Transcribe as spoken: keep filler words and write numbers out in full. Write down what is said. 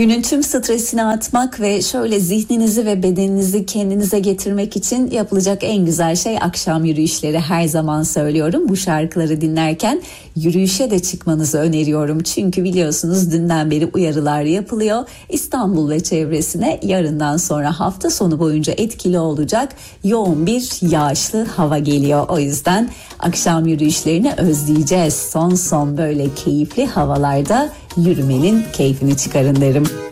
Günün tüm stresini atmak ve şöyle zihninizi ve bedeninizi kendinize getirmek için yapılacak en güzel şey akşam yürüyüşleri. Her zaman söylüyorum, bu şarkıları dinlerken yürüyüşe de çıkmanızı öneriyorum. Çünkü biliyorsunuz dünden beri uyarılar yapılıyor. İstanbul ve çevresine yarından sonra hafta sonu boyunca etkili olacak yoğun bir yağışlı hava geliyor. O yüzden akşam yürüyüşlerini özleyeceğiz. Son son böyle keyifli havalarda yürümenin keyfini çıkarın derim.